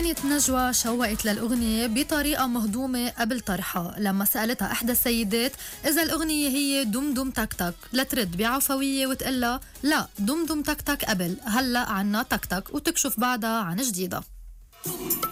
مغنية نجوى شوقت للأغنية بطريقة مهضومة قبل طرحها لما سألتها إحدى السيدات إذا الأغنية هي دم دم تك تك، لترد بعفوية وتقلها لا دم دم تك تك قبل، هلأ عنا تك تك، وتكشف بعدها عن جديدة.